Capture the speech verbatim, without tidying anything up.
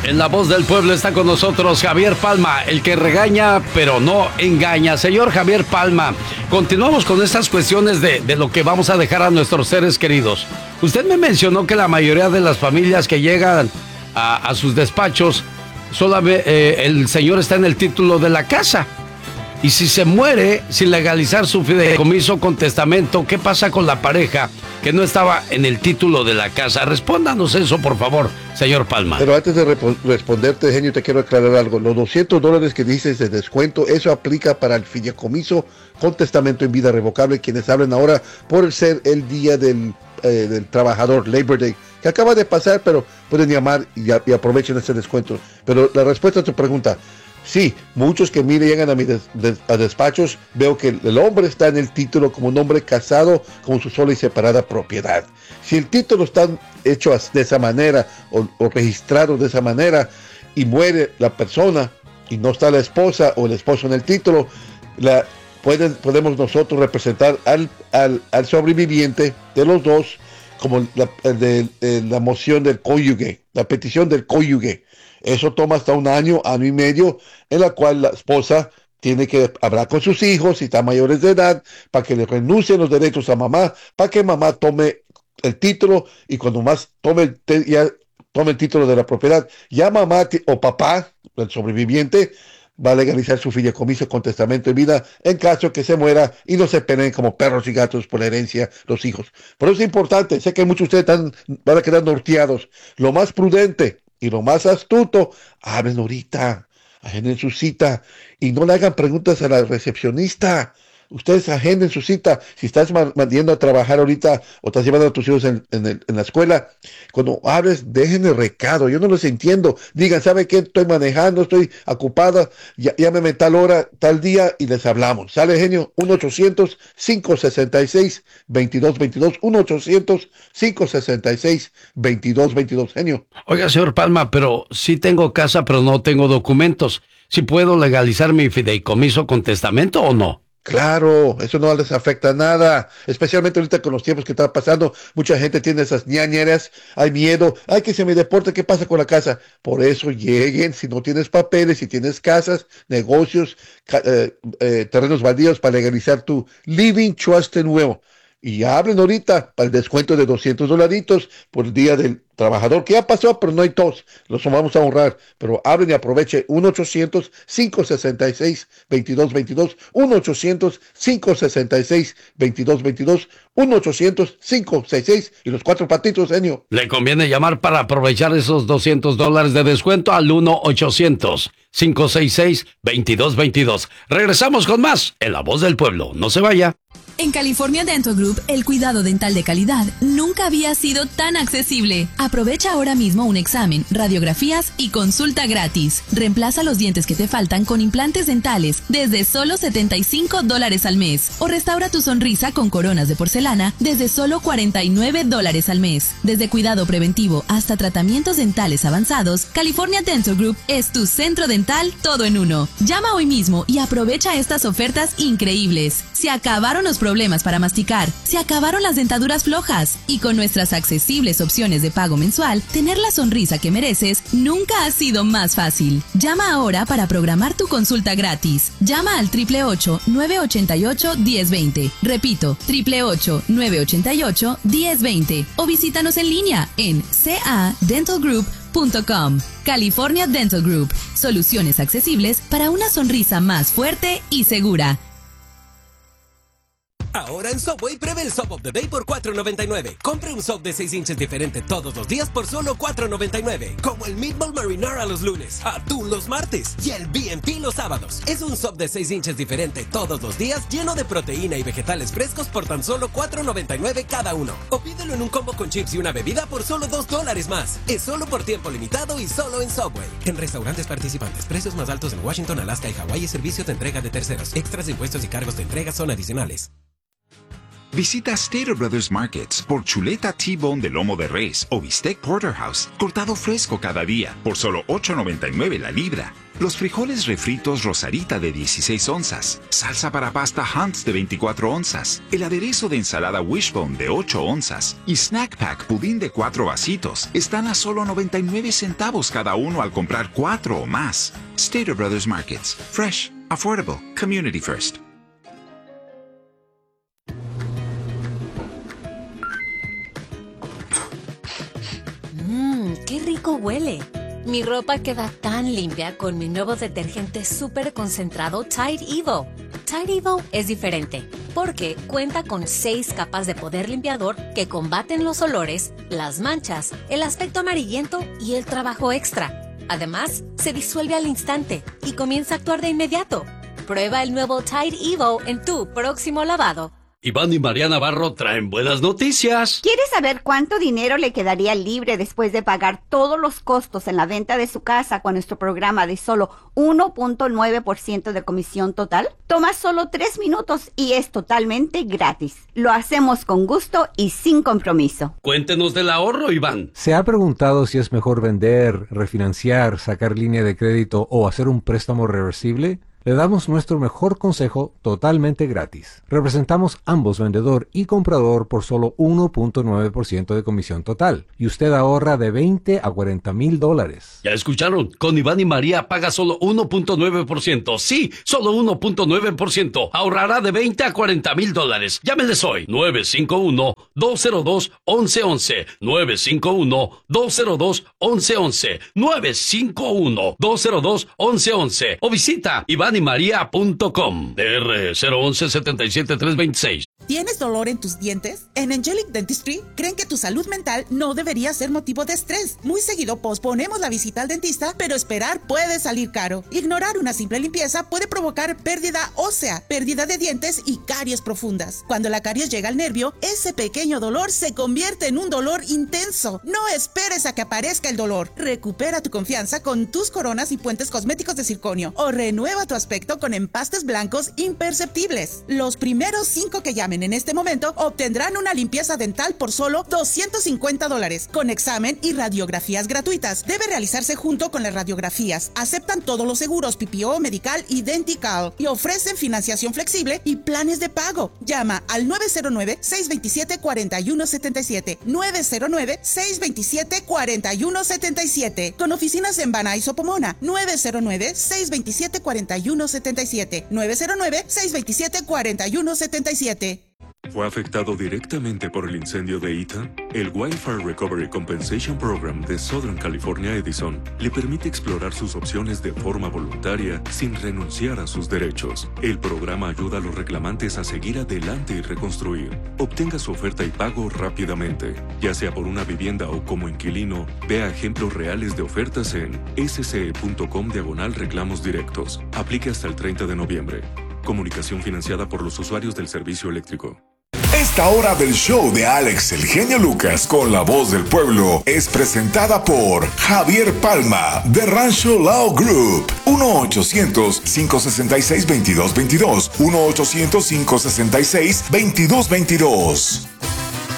En La Voz del Pueblo está con nosotros Javier Palma, el que regaña pero no engaña. Señor Javier Palma, continuamos con estas cuestiones de, de lo que vamos a dejar a nuestros seres queridos. Usted me mencionó que la mayoría de las familias que llegan a, a sus despachos, solamente eh, el señor está en el título de la casa. Y si se muere sin legalizar su fideicomiso con testamento, ¿qué pasa con la pareja que no estaba en el título de la casa? Respóndanos eso, por favor, señor Palma. Pero antes de rep- responderte, genio, te quiero aclarar algo. Los doscientos dólares que dices de descuento, eso aplica para el fideicomiso con testamento en vida revocable, quienes hablan ahora por ser el día del, eh, del trabajador, Labor Day, que acaba de pasar, pero pueden llamar y, y aprovechen ese descuento. Pero la respuesta a tu pregunta... Sí, muchos que mire llegan a mis des, des, a despachos, veo que el hombre está en el título como un hombre casado con su sola y separada propiedad. Si el título está hecho de esa manera o, o registrado de esa manera y muere la persona y no está la esposa o el esposo en el título, la, pueden, podemos nosotros representar al, al, al sobreviviente de los dos como la, de, de, la moción del cónyuge, la petición del cónyuge. Eso toma hasta un año, año y medio, en la cual la esposa tiene que hablar con sus hijos, si están mayores de edad, para que le renuncien los derechos a mamá, para que mamá tome el título, y cuando más tome el, te, ya, tome el título de la propiedad, ya mamá o papá, el sobreviviente, va a legalizar su fideicomiso con testamento de vida en caso que se muera y no se peleen como perros y gatos por la herencia los hijos. Por eso es importante, sé que muchos de ustedes están, van a quedar norteados. Lo más prudente y lo más astuto, hablen ahorita, agenden su cita y no le hagan preguntas a la recepcionista. Ustedes agenden su cita. Si estás mandando a trabajar ahorita o estás llevando a tus hijos en, en, el, en la escuela, cuando hables, dejen el recado. Yo no los entiendo. Digan, ¿sabe qué? Estoy manejando, estoy ocupada, ya, llámeme tal hora, tal día y les hablamos. ¿Sale, genio? uno ochocientos, cinco sesenta y seis, veintidós veintidós. uno ochocientos, cinco sesenta y seis, veintidós veintidós, genio. Oiga, señor Palma, pero sí tengo casa, pero no tengo documentos. ¿Sí puedo legalizar mi fideicomiso con testamento o no? Claro, eso no les afecta nada, especialmente ahorita con los tiempos que están pasando. Mucha gente tiene esas ñañeras, hay miedo, ay, que se me deporte, ¿qué pasa con la casa? Por eso lleguen, si no tienes papeles, si tienes casas, negocios, ca- eh, eh, terrenos baldíos para legalizar tu Living Trust de nuevo. Y hablen ahorita para el descuento de doscientos dolaritos por el Día del Trabajador, que ya pasó, pero no hay tos, los vamos a honrar. Pero hablen y aprovechen uno ochocientos, cinco sesenta y seis, veintidós veintidós, uno ochocientos, cinco sesenta y seis, veintidós veintidós, uno ochocientos, cinco sesenta y seis y los cuatro patitos, genio. Le conviene llamar para aprovechar esos doscientos dólares de descuento al uno ochocientos, cinco sesenta y seis, veintidós veintidós. Regresamos con más en La Voz del Pueblo. No se vaya. En California Dental Group, el cuidado dental de calidad nunca había sido tan accesible. Aprovecha ahora mismo un examen, radiografías y consulta gratis. Reemplaza los dientes que te faltan con implantes dentales desde solo setenta y cinco dólares al mes. O restaura tu sonrisa con coronas de porcelana desde solo cuarenta y nueve dólares al mes. Desde cuidado preventivo hasta tratamientos dentales avanzados, California Dental Group es tu centro dental todo en uno. Llama hoy mismo y aprovecha estas ofertas increíbles. Se acabaron los problemas para masticar, se acabaron las dentaduras flojas y con nuestras accesibles opciones de pago mensual, tener la sonrisa que mereces nunca ha sido más fácil. Llama ahora para programar tu consulta gratis. Llama al ocho ocho ocho, nueve ocho ocho, uno cero dos cero. Repito, ocho ocho ocho, nueve ocho ocho, uno cero dos cero o visítanos en línea en c a dental group punto com. California Dental Group. Soluciones accesibles para una sonrisa más fuerte y segura. Ahora en Subway, pruebe el Sub of the Day por cuatro noventa y nueve. Compre un sub de seis inches diferente todos los días por solo cuatro noventa y nueve. Como el Meatball Marinara los lunes, atún los martes y el B and P los sábados. Es un sub de seis inches diferente todos los días, lleno de proteína y vegetales frescos por tan solo cuatro noventa y nueve cada uno. O pídelo en un combo con chips y una bebida por solo dos dólares más. Es solo por tiempo limitado y solo en Subway. En restaurantes participantes, precios más altos en Washington, Alaska y Hawái y servicio de entrega de terceros. Extras de impuestos y cargos de entrega son adicionales. Visita Stater Brothers Markets por chuleta T-Bone de lomo de res o bistec Porterhouse, cortado fresco cada día por solo ocho noventa y nueve la libra. Los frijoles refritos Rosarita de dieciséis onzas, salsa para pasta Hunt's de veinticuatro onzas, el aderezo de ensalada Wishbone de ocho onzas y Snack Pack pudín de cuatro vasitos están a solo noventa y nueve centavos cada uno al comprar cuatro o más. Stater Brothers Markets. Fresh, affordable, community first. Mmm, qué rico huele. Mi ropa queda tan limpia con mi nuevo detergente súper concentrado Tide Evo. Tide Evo es diferente porque cuenta con seis capas de poder limpiador que combaten los olores, las manchas, el aspecto amarillento y el trabajo extra. Además, se disuelve al instante y comienza a actuar de inmediato. Prueba el nuevo Tide Evo en tu próximo lavado. Iván y María Navarro traen buenas noticias. ¿Quieres saber cuánto dinero le quedaría libre después de pagar todos los costos en la venta de su casa con nuestro programa de solo uno punto nueve por ciento de comisión total? Toma solo tres minutos y es totalmente gratis. Lo hacemos con gusto y sin compromiso. Cuéntenos del ahorro, Iván. ¿Se ha preguntado si es mejor vender, refinanciar, sacar línea de crédito o hacer un préstamo reversible? Le damos nuestro mejor consejo totalmente gratis. Representamos ambos vendedor y comprador por solo uno punto nueve por ciento de comisión total. Y usted ahorra de veinte a cuarenta mil dólares. Ya escucharon, con Iván y María paga solo uno punto nueve por ciento. Sí, solo uno punto nueve por ciento. Ahorrará de veinte a cuarenta mil dólares. Llámenles hoy. nueve cinco uno, dos cero dos, once once. nueve cinco uno, dos cero dos, once once. nueve cinco uno, dos cero dos, once once. O visita iván y maría punto com. D R cero once, setenta y siete, trescientos veintiséis. ¿Tienes dolor en tus dientes? En Angelic Dentistry creen que tu salud mental no debería ser motivo de estrés. Muy seguido posponemos la visita al dentista, pero esperar puede salir caro. Ignorar una simple limpieza puede provocar pérdida ósea, pérdida de dientes y caries profundas. Cuando la caries llega al nervio, ese pequeño dolor se convierte en un dolor intenso. No esperes a que aparezca el dolor. Recupera tu confianza con tus coronas y puentes cosméticos de circonio o renueva tu aspecto con empastes blancos imperceptibles. Los primeros cinco que llamen en este momento obtendrán una limpieza dental por solo doscientos cincuenta dólares, con examen y radiografías gratuitas. Debe realizarse junto con las radiografías. Aceptan todos los seguros P P O, Medical y Dentical y ofrecen financiación flexible y planes de pago. Llama al nueve cero nueve, seis dos siete, cuatro uno siete siete, nueve cero nueve, seis dos siete, cuatro uno siete siete, con oficinas en Banay, Pomona, nueve cero nueve, seis dos siete, cuatro uno siete siete, nueve cero nueve, seis dos siete, cuatro uno siete siete. ¿Fue afectado directamente por el incendio de Ethan? El Wildfire Recovery Compensation Program de Southern California Edison le permite explorar sus opciones de forma voluntaria sin renunciar a sus derechos. El programa ayuda a los reclamantes a seguir adelante y reconstruir. Obtenga su oferta y pago rápidamente. Ya sea por una vivienda o como inquilino, vea ejemplos reales de ofertas en sce.com diagonal reclamos directos. Aplique hasta el treinta de noviembre. Comunicación financiada por los usuarios del servicio eléctrico. Esta hora del show de Alex el Genio Lucas con la voz del pueblo es presentada por Javier Palma de Rancho Lao Group. uno ochocientos, cinco seis seis, dos dos dos dos. uno ochocientos, cinco seis seis, dos dos dos dos.